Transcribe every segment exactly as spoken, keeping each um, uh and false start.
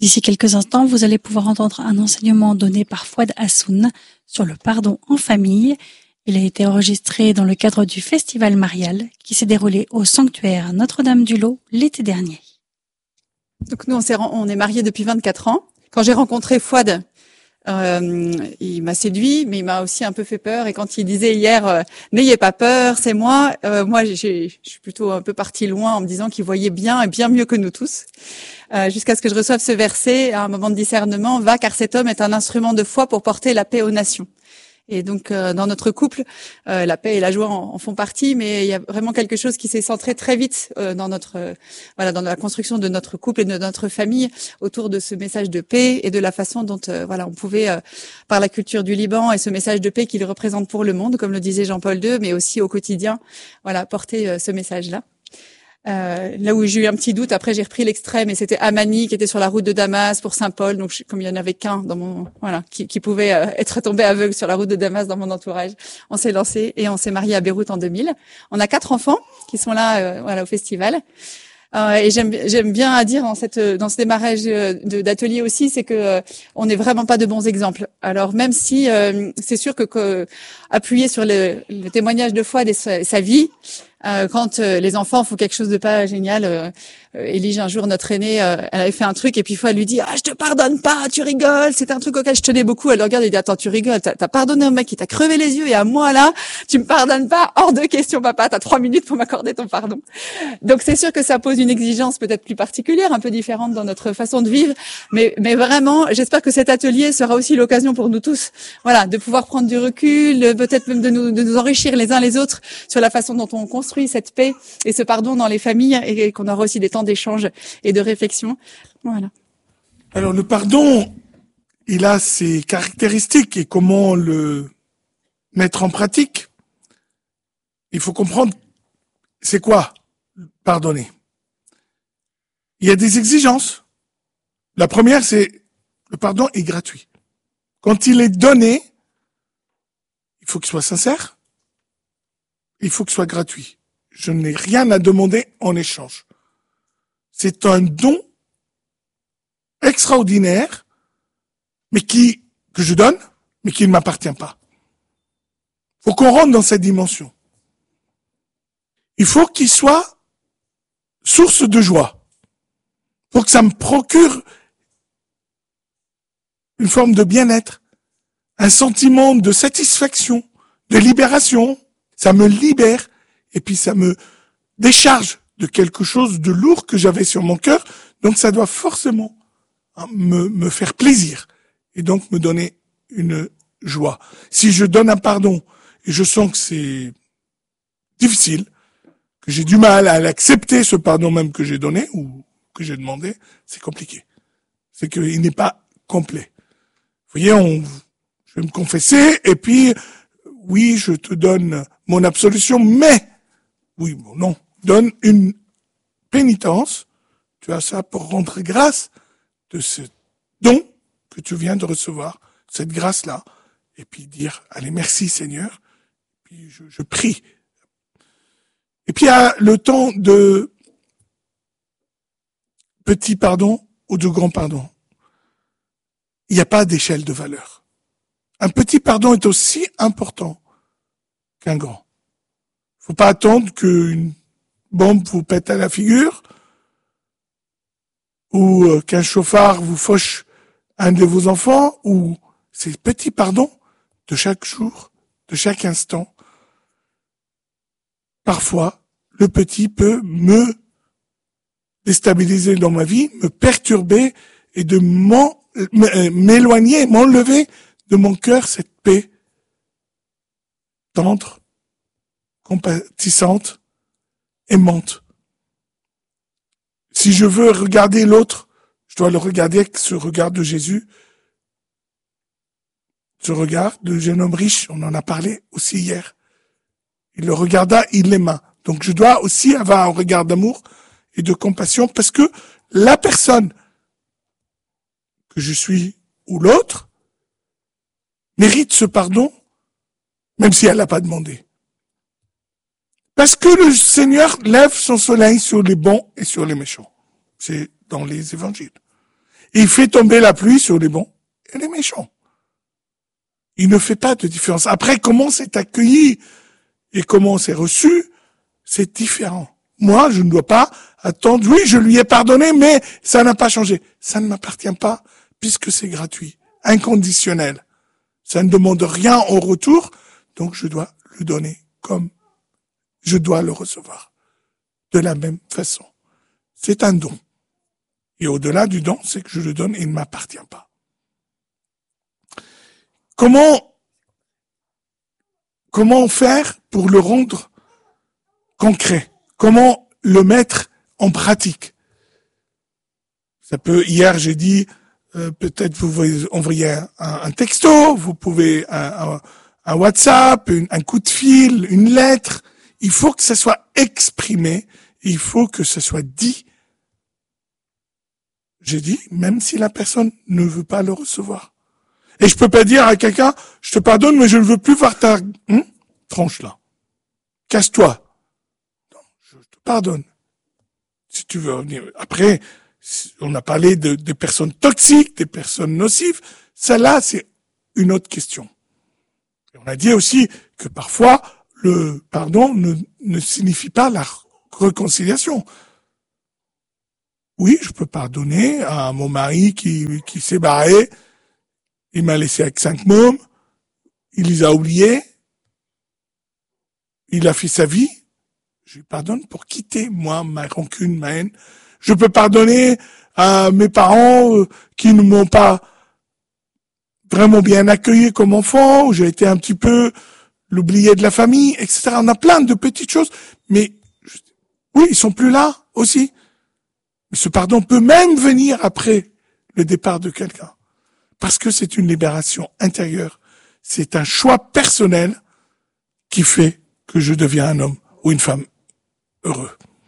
D'ici quelques instants, vous allez pouvoir entendre un enseignement donné par Fouad Hassoun sur le pardon en famille. Il a été enregistré dans le cadre du Festival Marial qui s'est déroulé au sanctuaire Notre-Dame-du-Lot l'été dernier. Donc nous, on, s'est, on est mariés depuis vingt-quatre ans. Quand j'ai rencontré Fouad, euh, il m'a séduit, mais il m'a aussi un peu fait peur. Et quand il disait hier, euh, n'ayez pas peur, c'est moi, euh, moi, j'ai, je suis plutôt un peu partie loin en me disant qu'il voyait bien et bien mieux que nous tous. Euh, jusqu'à ce que je reçoive ce verset, à un moment de discernement, va, car cet homme est un instrument de foi pour porter la paix aux nations. Et donc, euh, dans notre couple, euh, la paix et la joie en, en font partie, mais il y a vraiment quelque chose qui s'est centré très vite euh, dans notre, euh, voilà, dans la construction de notre couple et de notre famille autour de ce message de paix et de la façon dont, euh, voilà, on pouvait, euh, par la culture du Liban et ce message de paix qu'il représente pour le monde, comme le disait Jean-Paul deux, mais aussi au quotidien, voilà, porter euh, ce message-là. Euh, là où j'ai eu un petit doute, après j'ai repris l'extrême et c'était Amani qui était sur la route de Damas pour Saint-Paul. Donc je, comme il y en avait qu'un dans mon, voilà, qui, qui pouvait euh, être tombé aveugle sur la route de Damas dans mon entourage, on s'est lancé et on s'est marié à Beyrouth en deux mille. On a quatre enfants qui sont là, euh, voilà, au festival. Euh, et j'aime, j'aime bien à dire dans cette, dans ce démarrage de, d'atelier aussi, c'est que euh, on n'est vraiment pas de bons exemples. Alors même si euh, c'est sûr que, que appuyer sur le, le témoignage de foi de sa, sa vie. Euh, quand euh, les enfants font quelque chose de pas génial, euh, euh, Élige, un jour, notre aînée, euh, elle avait fait un truc et puis fois elle lui dit ah je te pardonne pas, tu rigoles, c'est un truc auquel je tenais beaucoup. Elle le regarde et dit attends tu rigoles, t'as, t'as pardonné au mec qui t'a crevé les yeux et à moi là tu me pardonnes pas, hors de question papa, t'as trois minutes pour m'accorder ton pardon. Donc c'est sûr que ça pose une exigence peut-être plus particulière, un peu différente dans notre façon de vivre, mais mais vraiment j'espère que cet atelier sera aussi l'occasion pour nous tous, voilà, de pouvoir prendre du recul, peut-être même de nous de nous enrichir les uns les autres sur la façon dont on construit cette paix et ce pardon dans les familles et qu'on aura aussi des temps d'échange et de réflexion. Voilà. Alors le pardon, il a ses caractéristiques et comment le mettre en pratique. Il faut comprendre c'est quoi pardonner. Il y a des exigences. La première, c'est le pardon est gratuit. Quand il est donné, il faut qu'il soit sincère, il faut qu'il soit gratuit. Je n'ai rien à demander en échange. C'est un don extraordinaire, mais qui, que je donne, mais qui ne m'appartient pas. Faut qu'on rentre dans cette dimension. Il faut qu'il soit source de joie. Faut que ça me procure une forme de bien-être, un sentiment de satisfaction, de libération. Ça me libère. Et puis ça me décharge de quelque chose de lourd que j'avais sur mon cœur. Donc ça doit forcément hein, me, me faire plaisir et donc me donner une joie. Si je donne un pardon et je sens que c'est difficile, que j'ai du mal à l'accepter, ce pardon même que j'ai donné ou que j'ai demandé, c'est compliqué. C'est qu'il n'est pas complet. Vous voyez, on, je vais me confesser et puis, oui, je te donne mon absolution, mais oui, bon, non. Donne une pénitence. Tu as ça pour rendre grâce de ce don que tu viens de recevoir, cette grâce-là. Et puis dire, allez, merci Seigneur. Puis je, je prie. Et puis il y a le temps de petit pardon ou de grand pardon. Il n'y a pas d'échelle de valeur. Un petit pardon est aussi important qu'un grand. Faut pas attendre qu'une bombe vous pète à la figure ou qu'un chauffard vous fauche un de vos enfants ou ces petits pardons de chaque jour, de chaque instant. Parfois, le petit peut me déstabiliser dans ma vie, me perturber et de m'en, m'éloigner, m'enlever de mon cœur cette paix tendre, compatissante, aimante. Si je veux regarder l'autre, je dois le regarder avec ce regard de Jésus, ce regard de jeune homme riche, on en a parlé aussi hier. Il le regarda, il l'aima. Donc je dois aussi avoir un regard d'amour et de compassion parce que la personne que je suis ou l'autre mérite ce pardon, même si elle l'a pas demandé. Parce que le Seigneur lève son soleil sur les bons et sur les méchants. C'est dans les évangiles. Il fait tomber la pluie sur les bons et les méchants. Il ne fait pas de différence. Après, comment c'est accueilli et comment c'est reçu, c'est différent. Moi, je ne dois pas attendre. Oui, je lui ai pardonné, mais ça n'a pas changé. Ça ne m'appartient pas, puisque c'est gratuit, inconditionnel. Ça ne demande rien en retour, donc je dois le donner comme je dois le recevoir. De la même façon. C'est un don. Et au-delà du don, c'est que je le donne et il ne m'appartient pas. Comment, comment faire pour le rendre concret? Comment le mettre en pratique? Ça peut, hier j'ai dit, euh, peut-être vous pouvez envoyer un, un texto, vous pouvez un, un, un WhatsApp, une, un coup de fil, une lettre. Il faut que ça soit exprimé, il faut que ça soit dit. J'ai dit, même si la personne ne veut pas le recevoir. Et je peux pas dire à quelqu'un, je te pardonne, mais je ne veux plus voir ta hum, tranche là. Casse-toi. Non, je te pardonne. Si tu veux revenir. Après, on a parlé de, de personnes toxiques, des personnes nocives. Celle-là, c'est une autre question. Et on a dit aussi que parfois, le pardon ne, ne signifie pas la réconciliation. Oui, je peux pardonner à mon mari qui, qui s'est barré. Il m'a laissé avec cinq mômes. Il les a oubliés. Il a fait sa vie. Je lui pardonne pour quitter, moi, ma rancune, ma haine. Je peux pardonner à mes parents euh, qui ne m'ont pas vraiment bien accueilli comme enfant, où j'ai été un petit peu l'oublié de la famille, et cetera. On a plein de petites choses, mais oui, ils sont plus là aussi. Mais ce pardon peut même venir après le départ de quelqu'un. Parce que c'est une libération intérieure. C'est un choix personnel qui fait que je deviens un homme ou une femme heureux.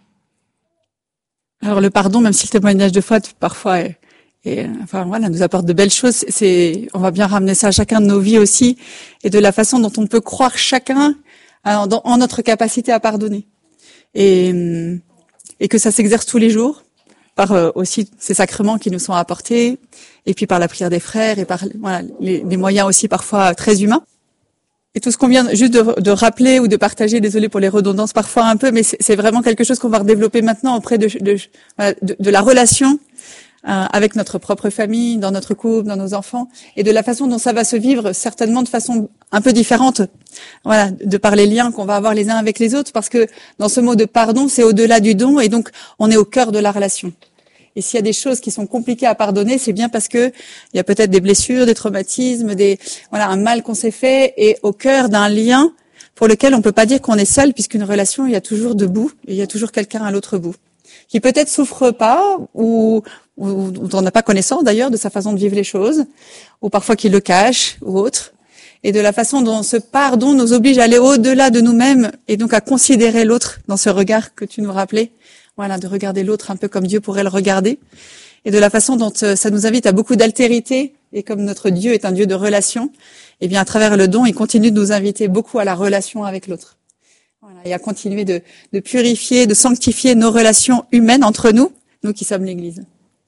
Alors le pardon, même si le témoignage de foi parfois est, est, enfin voilà, nous apporte de belles choses, c'est, on va bien ramener ça à chacun de nos vies aussi, et de la façon dont on peut croire chacun en, en notre capacité à pardonner, et, et que ça s'exerce tous les jours par euh, aussi ces sacrements qui nous sont apportés, et puis par la prière des frères et par voilà les, les moyens aussi parfois très humains. Et tout ce qu'on vient juste de, de rappeler ou de partager, désolé pour les redondances parfois un peu, mais c'est, c'est vraiment quelque chose qu'on va redévelopper maintenant auprès de, de, de, de la relation euh, avec notre propre famille, dans notre couple, dans nos enfants, et de la façon dont ça va se vivre certainement de façon un peu différente, voilà, de par les liens qu'on va avoir les uns avec les autres, parce que dans ce mot de pardon, c'est au-delà du don, et donc on est au cœur de la relation. Et s'il y a des choses qui sont compliquées à pardonner, c'est bien parce que il y a peut-être des blessures, des traumatismes, des voilà un mal qu'on s'est fait, et au cœur d'un lien pour lequel on peut pas dire qu'on est seul, puisqu'une relation, il y a toujours deux bouts, et il y a toujours quelqu'un à l'autre bout, qui peut-être souffre pas ou ou dont on n'a pas connaissance d'ailleurs de sa façon de vivre les choses, ou parfois qui le cache ou autre, et de la façon dont ce pardon nous oblige à aller au-delà de nous-mêmes et donc à considérer l'autre dans ce regard que tu nous rappelais. Voilà, de regarder l'autre un peu comme Dieu pourrait le regarder, et de la façon dont ça nous invite à beaucoup d'altérité, et comme notre Dieu est un Dieu de relation, eh bien à travers le don, il continue de nous inviter beaucoup à la relation avec l'autre. Voilà, et à continuer de, de purifier, de sanctifier nos relations humaines entre nous, nous qui sommes l'Église.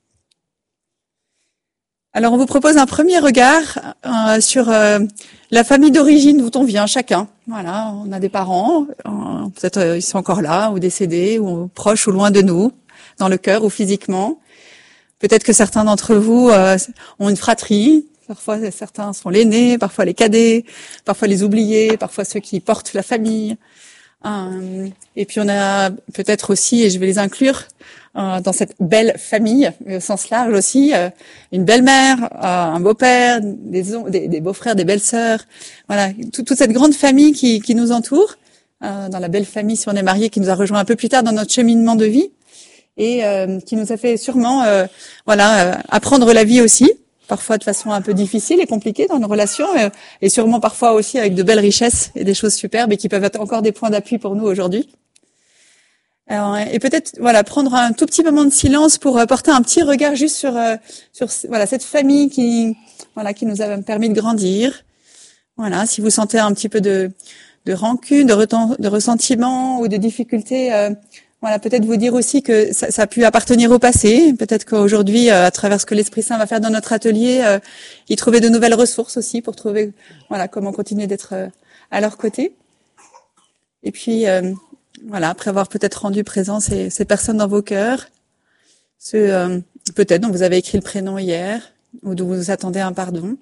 Alors on vous propose un premier regard euh, sur euh, la famille d'origine d'où on vient chacun. Voilà, on a des parents, euh, peut-être euh, ils sont encore là, ou décédés, ou proches ou loin de nous, dans le cœur ou physiquement. Peut-être que certains d'entre vous euh, ont une fratrie. Parfois certains sont l'aîné, parfois les cadets, parfois les oubliés, parfois ceux qui portent la famille. Euh, et puis on a peut-être aussi, et je vais les inclure euh, dans cette belle famille, mais au sens large aussi, euh, une belle-mère, euh, un beau-père, des, des, des beaux-frères, des belles-sœurs, voilà, tout, toute cette grande famille qui, qui nous entoure, euh, dans la belle famille si on est marié, qui nous a rejoint un peu plus tard dans notre cheminement de vie, et euh, qui nous a fait sûrement, euh, voilà, euh, apprendre la vie aussi. Parfois de façon un peu difficile et compliquée dans nos relations, euh, et sûrement parfois aussi avec de belles richesses et des choses superbes et qui peuvent être encore des points d'appui pour nous aujourd'hui. Alors, et peut-être voilà prendre un tout petit moment de silence pour porter un petit regard juste sur euh, sur voilà cette famille qui voilà qui nous a permis de grandir. Voilà, si vous sentez un petit peu de de rancune, de, retent, de ressentiment ou de difficulté, euh, voilà, peut-être vous dire aussi que ça, ça a pu appartenir au passé. Peut-être qu'aujourd'hui, euh, à travers ce que l'Esprit Saint va faire dans notre atelier, euh, y trouver de nouvelles ressources aussi pour trouver, voilà, comment continuer d'être euh, à leur côté. Et puis, euh, voilà, après avoir peut-être rendu présent ces, ces personnes dans vos cœurs, ceux euh, peut-être dont vous avez écrit le prénom hier ou dont vous attendez un pardon.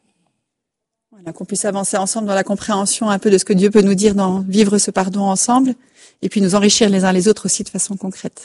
Voilà, qu'on puisse avancer ensemble dans la compréhension un peu de ce que Dieu peut nous dire dans vivre ce pardon ensemble, et puis nous enrichir les uns les autres aussi de façon concrète.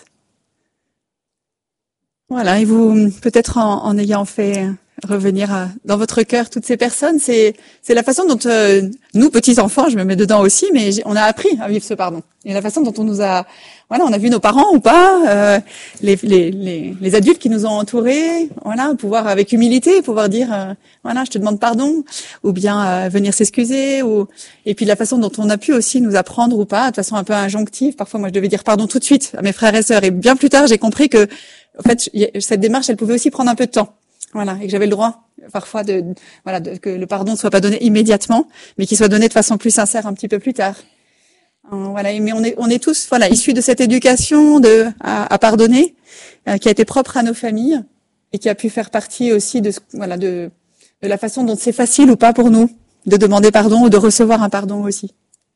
Voilà, et vous, peut-être en, en ayant fait revenir à, dans votre cœur toutes ces personnes, c'est c'est la façon dont euh, nous, petits enfants, je me mets dedans aussi, mais on a appris à vivre ce pardon. Et la façon dont on nous a, voilà, on a vu nos parents ou pas, euh, les, les les les adultes qui nous ont entourés, voilà, pouvoir avec humilité, pouvoir dire, euh, voilà, je te demande pardon, ou bien euh, venir s'excuser, ou et puis la façon dont on a pu aussi nous apprendre ou pas, de façon un peu injonctive. Parfois, moi, je devais dire pardon tout de suite à mes frères et sœurs, et bien plus tard, j'ai compris que en fait, cette démarche, elle pouvait aussi prendre un peu de temps. Voilà, et que j'avais le droit, parfois, de, voilà, de, que le pardon ne soit pas donné immédiatement, mais qu'il soit donné de façon plus sincère un petit peu plus tard. Euh, voilà, mais on est, on est tous, voilà, issus de cette éducation de à, à pardonner, euh, qui a été propre à nos familles et qui a pu faire partie aussi de, voilà, de, de la façon dont c'est facile ou pas pour nous de demander pardon ou de recevoir un pardon aussi.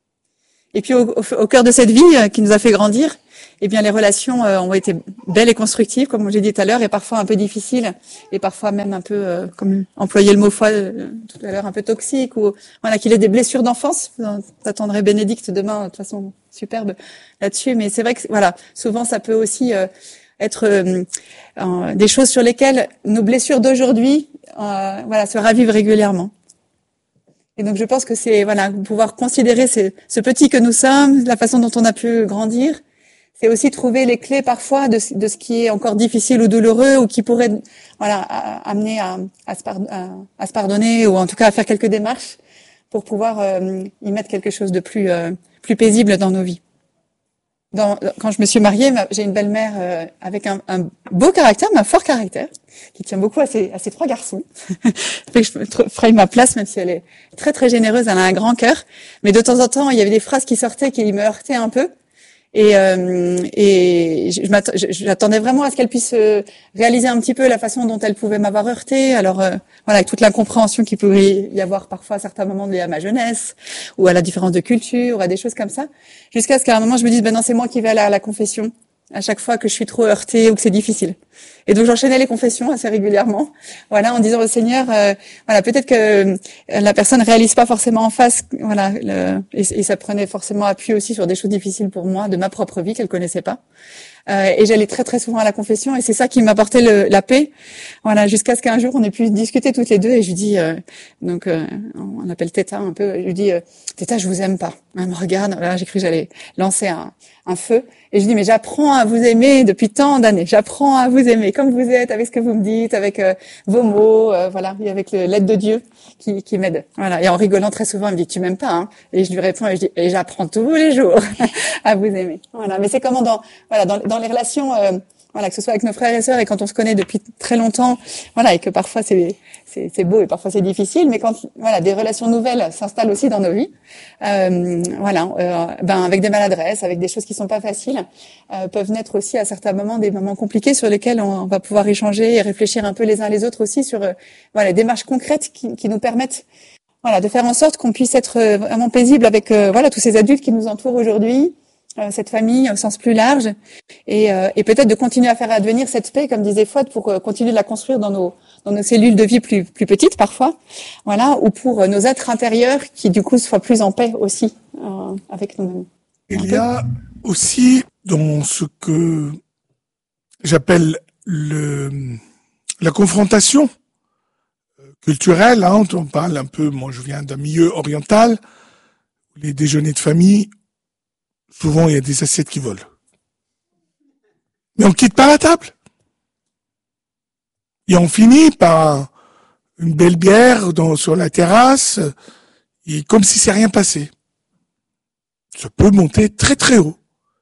Et puis, au, au, au cœur de cette vie euh, qui nous a fait grandir, eh bien, les relations euh, ont été belles et constructives, comme j'ai dit tout à l'heure, et parfois un peu difficiles, et parfois même un peu, euh, comme employer le mot foi euh, tout à l'heure, un peu toxique, ou voilà, qu'il ait des blessures d'enfance. Vous attendrez Bénédicte demain, de façon superbe là-dessus. Mais c'est vrai que voilà, souvent ça peut aussi euh, être euh, euh, des choses sur lesquelles nos blessures d'aujourd'hui, euh, voilà, se ravivent régulièrement. Et donc je pense que c'est voilà, pouvoir considérer ces, ce petit que nous sommes, la façon dont on a pu grandir. C'est aussi trouver les clés parfois de, de ce qui est encore difficile ou douloureux ou qui pourrait voilà à, amener à, à, se pardonner, à, à se pardonner ou en tout cas à faire quelques démarches pour pouvoir euh, y mettre quelque chose de plus euh, plus paisible dans nos vies. Dans, quand je me suis mariée, j'ai une belle-mère euh, avec un, un beau caractère, mais un fort caractère, qui tient beaucoup à ses, à ses trois garçons. Fait que je ferai ma place, même si elle est très très généreuse, elle a un grand cœur. Mais de temps en temps, il y avait des phrases qui sortaient qui me heurtaient un peu. Et, euh, et je, je j'attendais vraiment à ce qu'elle puisse euh, réaliser un petit peu la façon dont elle pouvait m'avoir heurté. Alors euh, voilà, avec toute l'incompréhension qu'il pouvait y avoir parfois à certains moments liés à ma jeunesse ou à la différence de culture ou à des choses comme ça, jusqu'à ce qu'à un moment je me dise ben non, c'est moi qui vais aller à la confession à chaque fois que je suis trop heurtée ou que c'est difficile. Et donc j'enchaînais les confessions assez régulièrement, voilà, en disant au Seigneur, euh, voilà, peut-être que la personne réalise pas forcément en face, voilà, le, et, et ça prenait forcément appui aussi sur des choses difficiles pour moi de ma propre vie qu'elle connaissait pas. Euh, et j'allais très très souvent à la confession et c'est ça qui m'apportait le, la paix, voilà, jusqu'à ce qu'un jour on ait pu discuter toutes les deux et je lui dis, euh, donc euh, on appelle Teta un peu, je lui dis, euh, Teta, je vous aime pas. Elle me regarde, là j'ai cru que j'allais lancer un, un feu et je dis mais j'apprends à vous aimer depuis tant d'années, j'apprends à vous aimer comme vous êtes, avec ce que vous me dites, avec euh, vos mots, euh, voilà, et avec le, l'aide de Dieu qui, qui m'aide, voilà. Et en rigolant très souvent, elle me dit tu m'aimes pas, hein, et je lui réponds et je dis et j'apprends tous les jours à vous aimer, voilà. Mais c'est comment dans, voilà, dans, dans les relations, euh, voilà, que ce soit avec nos frères et sœurs et quand on se connaît depuis très longtemps, voilà, et que parfois c'est c'est, c'est beau et parfois c'est difficile, mais quand voilà des relations nouvelles s'installent aussi dans nos vies, euh, voilà, euh, ben avec des maladresses, avec des choses qui sont pas faciles, euh, peuvent naître aussi à certains moments des moments compliqués sur lesquels on, on va pouvoir échanger et réfléchir un peu les uns les autres aussi sur euh, voilà des démarches concrètes qui, qui nous permettent voilà de faire en sorte qu'on puisse être vraiment paisible avec euh, voilà tous ces adultes qui nous entourent aujourd'hui. Euh, cette famille au sens plus large et, euh, et peut-être de continuer à faire advenir cette paix comme disait Fouad pour euh, continuer de la construire dans nos dans nos cellules de vie plus plus petites parfois voilà ou pour euh, nos êtres intérieurs qui du coup soient plus en paix aussi euh, avec nous-mêmes. Il y a aussi dans ce que j'appelle le la confrontation culturelle, hein, on parle un peu, moi je viens d'un milieu oriental, les déjeuners de famille, souvent, il y a des assiettes qui volent. Mais on quitte pas la table. Et on finit par une belle bière dans, sur la terrasse, et comme si c'est rien passé. Ça peut monter très très haut.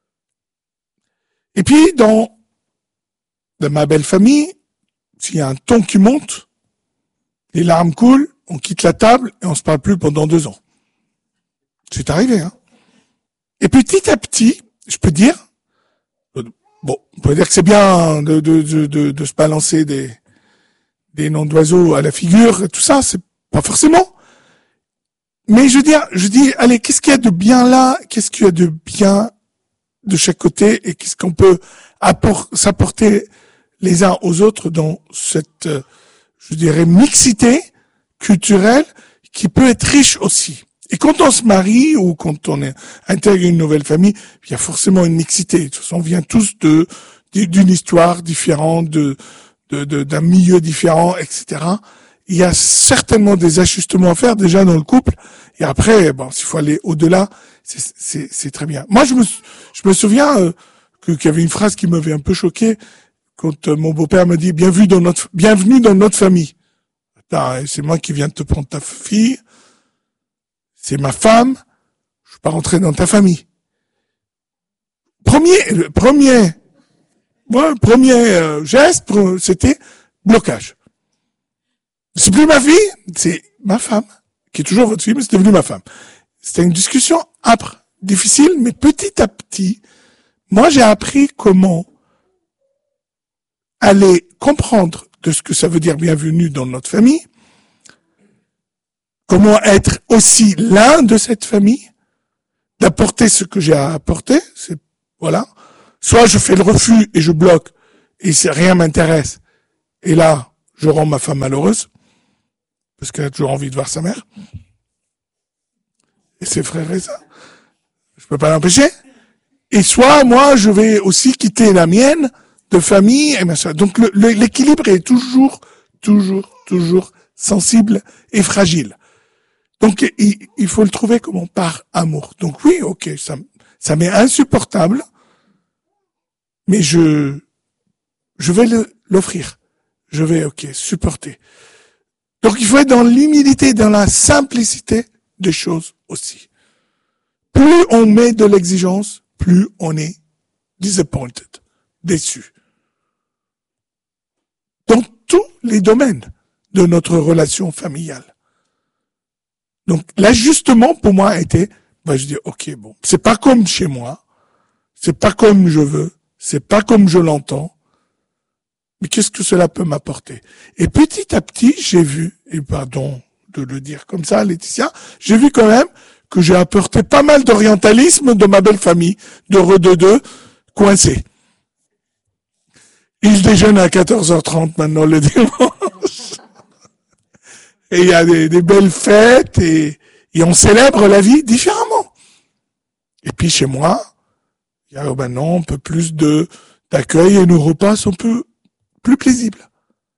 Et puis, dans, dans ma belle famille, s'il y a un ton qui monte, les larmes coulent, on quitte la table et on se parle plus pendant deux ans. C'est arrivé, hein. Et petit à petit, je peux dire, bon, on peut dire que c'est bien de, de, de, de, de se balancer des, des noms d'oiseaux à la figure, et tout ça, c'est pas forcément. Mais je veux dire, je dis, allez, qu'est-ce qu'il y a de bien là? Qu'est-ce qu'il y a de bien de chaque côté? Et qu'est-ce qu'on peut apport- s'apporter les uns aux autres dans cette, euh, je dirais, mixité culturelle qui peut être riche aussi. Et quand on se marie ou quand on est, intègre une nouvelle famille, il y a forcément une mixité. De toute façon, on vient tous de, d'une histoire différente, de, de, de, d'un milieu différent, et cetera. Il y a certainement des ajustements à faire déjà dans le couple. Et après, bon, s'il faut aller au-delà, c'est, c'est, c'est très bien. Moi, je me, je me souviens euh, que, qu'il y avait une phrase qui m'avait un peu choqué quand euh, mon beau-père me dit bienvenue dans notre, bienvenue dans notre famille. Attends, c'est moi qui viens de te prendre ta fille. C'est ma femme. Je suis pas rentré dans ta famille. Premier, le premier, ouais, premier euh, geste, c'était blocage. C'est plus ma fille, c'est ma femme, qui est toujours votre fille, mais c'est devenu ma femme. C'était une discussion âpre, difficile, mais petit à petit, moi j'ai appris comment aller comprendre de ce que ça veut dire bienvenue dans notre famille, comment être aussi l'un de cette famille, d'apporter ce que j'ai à apporter, c'est, voilà. Soit je fais le refus et je bloque, et c'est, rien m'intéresse, et là, je rends ma femme malheureuse, parce qu'elle a toujours envie de voir sa mère. Et ses frères et ça. Je peux pas l'empêcher. Et soit, moi, je vais aussi quitter la mienne de famille et machin. Donc, le, le, l'équilibre est toujours, toujours, toujours sensible et fragile. Donc, il, il faut le trouver comme on part amour. Donc oui, ok, ça, ça m'est insupportable, mais je, je vais le, l'offrir. Je vais, ok, supporter. Donc il faut être dans l'humilité, dans la simplicité des choses aussi. Plus on met de l'exigence, plus on est disappointed, déçu. Dans tous les domaines de notre relation familiale. Donc l'ajustement pour moi a été, bah, je dis ok bon, c'est pas comme chez moi, c'est pas comme je veux, c'est pas comme je l'entends. Mais qu'est-ce que cela peut m'apporter? Et petit à petit, j'ai vu, et pardon de le dire comme ça, Laetitia, j'ai vu quand même que j'ai apporté pas mal d'orientalisme de ma belle famille, d'heureux de deux, coincés. Ils déjeunent à quatorze heures trente maintenant le dimanche. Et il y a des, des belles fêtes et, et on célèbre la vie différemment. Et puis chez moi, il y a maintenant un peu plus de d'accueil et nos repas sont peu plus paisible.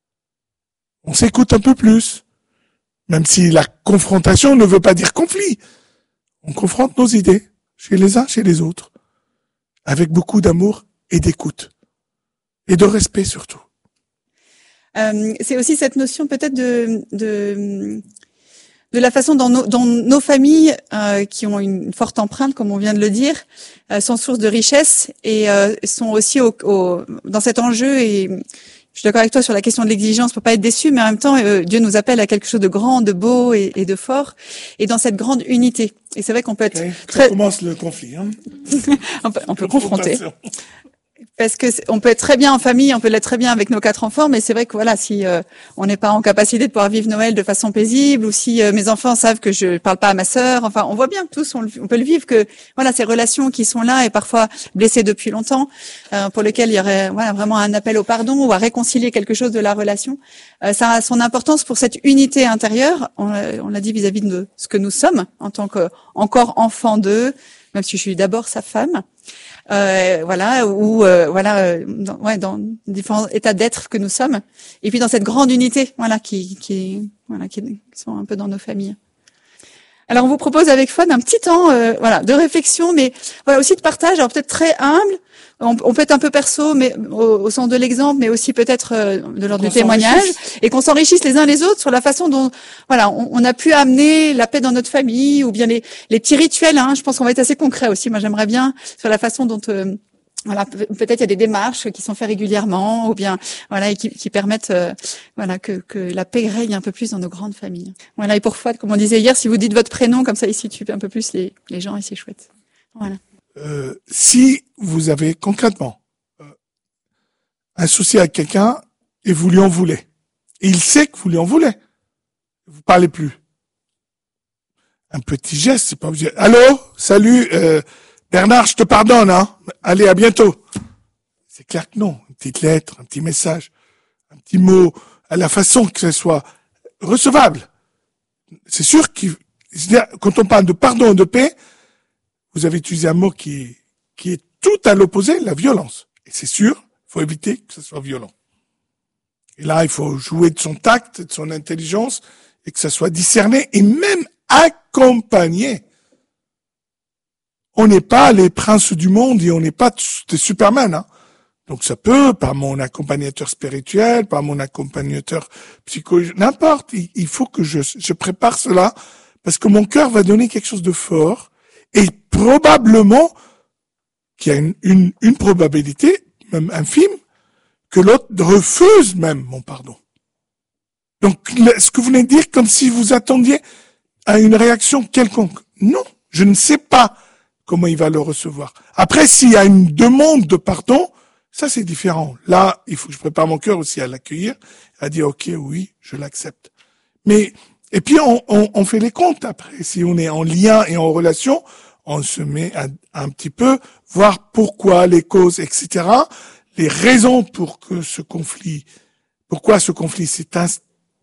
On s'écoute un peu plus. Même si la confrontation ne veut pas dire conflit. On confronte nos idées, chez les uns, chez les autres. Avec beaucoup d'amour et d'écoute. Et de respect surtout. Euh, c'est aussi cette notion peut-être de, de, de la façon dont nos, dont nos familles, euh, qui ont une forte empreinte, comme on vient de le dire, euh, sont source de richesse et euh, sont aussi au, au, dans cet enjeu et je suis d'accord avec toi sur la question de l'exigence pour pas être déçu, mais en même temps, euh, Dieu nous appelle à quelque chose de grand, de beau et, et de fort, et dans cette grande unité. Et c'est vrai qu'on peut être okay, très... Ça commence le conflit. Hein. on peut, on peut confronter. Parce que on peut être très bien en famille, on peut l'être très bien avec nos quatre enfants, mais c'est vrai que voilà, si euh, on n'est pas en capacité de pouvoir vivre Noël de façon paisible, ou si euh, mes enfants savent que je parle pas à ma sœur, enfin, on voit bien que tous on, on peut le vivre, que voilà, ces relations qui sont là et parfois blessées depuis longtemps, euh, pour lesquelles il y aurait voilà vraiment un appel au pardon ou à réconcilier quelque chose de la relation, euh, ça a son importance pour cette unité intérieure. On, on l'a dit vis-à-vis de ce que nous sommes en tant que encore enfants d'eux, même si je suis d'abord sa femme. Euh, voilà, ou euh, voilà, euh, dans, ouais, dans différents états d'être que nous sommes, et puis dans cette grande unité, voilà, qui, qui, voilà, qui, qui sont un peu dans nos familles. Alors, on vous propose avec Fun un petit temps, euh, voilà, de réflexion, mais voilà aussi de partage. Alors peut-être très humble, on, on peut être un peu perso, mais au, au sens de l'exemple, mais aussi peut-être euh, de l'ordre du témoignage, et qu'on s'enrichisse les uns les autres sur la façon dont, voilà, on, on a pu amener la paix dans notre famille, ou bien les, les petits rituels. Hein, je pense qu'on va être assez concret aussi. Moi, j'aimerais bien sur la façon dont euh, voilà, peut-être il y a des démarches qui sont faites régulièrement, ou bien voilà, et qui, qui permettent euh, voilà que, que la paix règne un peu plus dans nos grandes familles. Voilà, et pour Fouad, comme on disait hier, si vous dites votre prénom, comme ça, il situe un peu plus les, les gens, et c'est chouette. Voilà. Euh, si vous avez concrètement euh, un souci avec quelqu'un et vous lui en voulez. Et il sait que vous lui en voulez. Vous parlez plus. Un petit geste, c'est pas obligé. Allô, salut, euh, Bernard, je te pardonne, hein. Allez, à bientôt. C'est clair que non. Une petite lettre, un petit message, un petit mot, à la façon que ce soit recevable. C'est sûr qu'il, quand on parle de pardon et de paix, vous avez utilisé un mot qui est, qui est tout à l'opposé, la violence. Et c'est sûr, il faut éviter que ce soit violent. Et là, il faut jouer de son tact, de son intelligence, et que ça soit discerné et même accompagné. On n'est pas les princes du monde et on n'est pas des Superman, hein. Donc ça peut, par mon accompagnateur spirituel, par mon accompagnateur psychologique, n'importe. Il, il faut que je, je prépare cela parce que mon cœur va donner quelque chose de fort et probablement qu'il y a une, une, une probabilité, même infime, que l'autre refuse même mon pardon. Donc ce que vous venez de dire, comme si vous attendiez à une réaction quelconque. Non, je ne sais pas comment il va le recevoir. Après, s'il y a une demande de pardon, ça, c'est différent. Là, il faut que je prépare mon cœur aussi à l'accueillir, à dire, OK, oui, je l'accepte. Mais, et puis, on, on, on fait les comptes après. Si on est en lien et en relation, on se met à, à un petit peu voir pourquoi, les causes, et cetera, les raisons pour que ce conflit, pourquoi ce conflit s'est